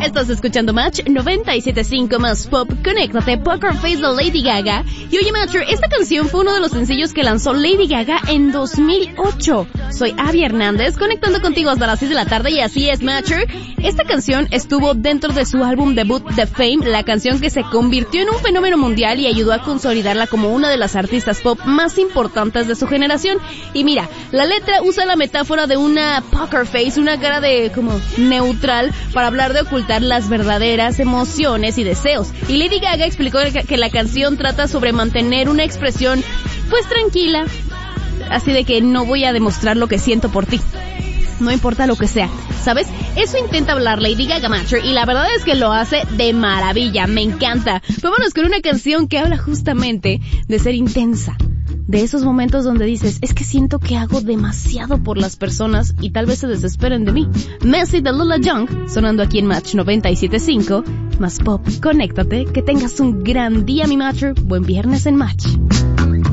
Estás escuchando Match 97.5 más Pop. Conéctate, Poker Face de Lady Gaga. Y oye, Matcher, esta canción fue uno de los sencillos que lanzó Lady Gaga en 2008. Soy Abby Hernández, conectando contigo hasta las 6 de la tarde, y así es, Matcher. Esta canción estuvo dentro de su álbum debut The Fame, la canción que se convirtió en un fenómeno mundial y ayudó a consolidarla como una de las artistas pop más importantes de su generación. Y mira, la letra usa la metáfora de una poker face, una cara de como neutral, para hablar de ocultar las verdaderas emociones y deseos. Y Lady Gaga explicó que la canción trata sobre mantener una expresión pues tranquila, así de que no voy a demostrar lo que siento por ti, no importa lo que sea, ¿sabes? Eso intenta hablar Lady Gaga, Matcher, y la verdad es que lo hace de maravilla, me encanta. Vámonos con una canción que habla justamente de ser intensa, de esos momentos donde dices, es que siento que hago demasiado por las personas y tal vez se desesperen de mí. Messy de Lola Young, sonando aquí en Match 97.5, más Pop. Conéctate, que tengas un gran día, mi Matcher. Buen viernes en Match.